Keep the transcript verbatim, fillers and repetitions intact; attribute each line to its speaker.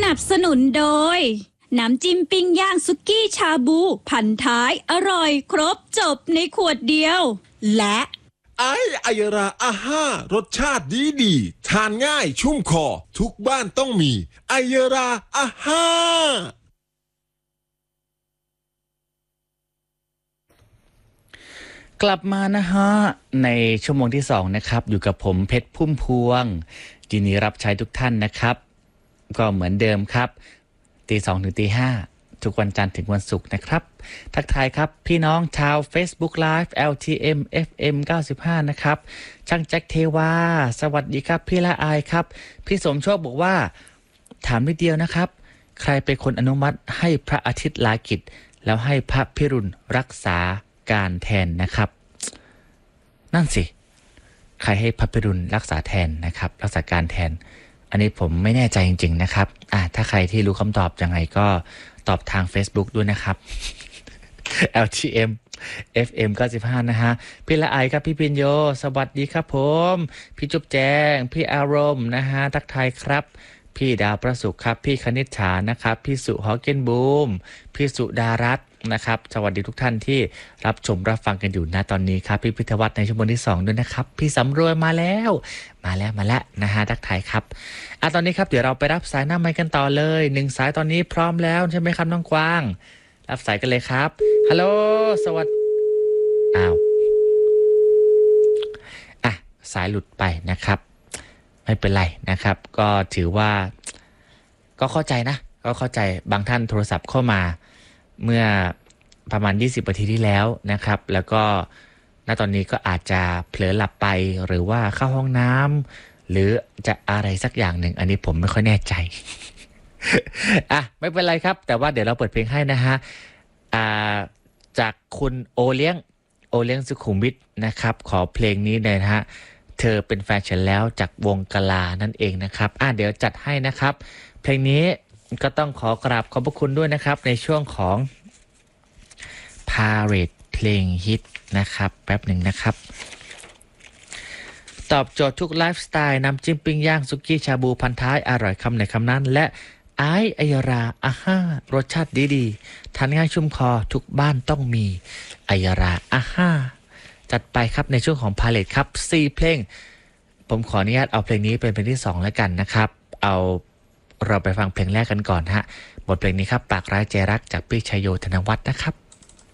Speaker 1: นับสนุนโดยน้ำจิ้มปิ้งย่างสุกี้ชาบูพันท้ายอร่อยครบจบในขวดเดียวและ
Speaker 2: ไอไอยราอาห้ารสชาติดีดีทานง่ายชุ่มคอทุกบ้านต้องมีไอยราอาห้าก
Speaker 3: ลับมานะฮะในชั่วโมงที่สองนะครับอยู่กับผมเพชรพุ่มพวงยินดีรับใช้ทุกท่านนะครับก็เหมือนเดิมครับตีสองถึงตีห้าทุกวันจันทร์ถึงวันศุกร์นะครับทักทายครับพี่น้องชาว Facebook Live แอล ที เอ็ม เอฟ เอ็ม เก้าสิบห้านะครับช่างแจ็คเทวาสวัสดีครับพี่ละอายครับพี่สมโชคบอกว่าถามนิดเดียวนะครับใครเป็นคนอนุมัติให้พระอาทิตย์ลากิจแล้วให้พระพิรุณรักษาการแทนนะครับนั่นสิใครให้พระพิรุณรักษาแทนนะครับรักษาการแทนอันนี้ผมไม่แน่ใจจริงๆนะครับอ่าถ้าใครที่รู้คำตอบยังไงก็ตอบทาง Facebook ด้วยนะครับ แอล ที เอ็ม เอฟ เอ็ม เก้าสิบห้านะฮะพี่ละไอครับพี่ปิญโยสวัสดีครับผมพี่จุ๊บแจงพี่อารมณ์นะฮะทักทายครับพี่ดาวประสุขครับพี่คณิษฐานะครับพี่สุฮอเกนบูมพี่สุดารัตน์นะครับสวัสดีทุกท่านที่รับชมรับฟังกันอยู่นะตอนนี้ครับพี่พิทวัฒน์ในชั่วโมงที่สองด้วยนะครับพี่สำรวยมาแล้วมาแล้วมาแล้วนะฮะทักทายครับอ่ะตอนนี้ครับเดี๋ยวเราไปรับสายหน้าไมค์กันต่อเลยหนึ่งสายตอนนี้พร้อมแล้วใช่ไหมครับน้องกวางรับสายกันเลยครับฮัลโหลสวัสดีอ้าวอ่ะสายหลุดไปนะครับไม่เป็นไรนะครับก็ถือว่าก็เข้าใจนะก็เข้าใจบางท่านโทรศัพท์เข้ามาเมื่อประมาณยี่สิบนาทีที่แล้วนะครับแล้วก็ณตอนนี้ก็อาจจะเผลอหลับไปหรือว่าเข้าห้องน้ำหรือจะอะไรสักอย่างหนึ่งอันนี้ผมไม่ค่อยแน่ใจ อ่ะไม่เป็นไรครับแต่ว่าเดี๋ยวเราเปิดเพลงให้นะฮะอ่าจากคุณโอเลี้ยงโอเลี้ยงสุขุมวิทนะครับขอเพลงนี้เลยนะฮะเธอเป็นแฟนฉันแล้วจากวงกลานั่นเองนะครับอ่ะเดี๋ยวจัดให้นะครับเพลงนี้ก็ต้องขอกราบขอบพระคุณด้วยนะครับในช่วงของ Parade เพลงฮิตนะครับแป๊บหนึ่งนะครับตอบโจทย์ทุกไลฟ์สไตล์น้ำจิ้มปิ้งย่างสุกี้ชาบูพันท้ายอร่อยคำไหนคำนั้นและไอไอยราอาห้ารสชาติดีๆทานง่ายชุ่มคอทุกบ้านต้องมีไอยราอาห้าจัดไปครับในช่วงของ Parade ครับสี่เพลงผมขออนุญาตเอาเพลงนี้เป็นเพลงที่สองแล้วกันนะครับเอาเราไปฟังเพลงแรกกันก่อนฮะบทเพลงนี้ครับปากร้ายใจรักจากพี่ชัยโยธนวัฒน์นะครับ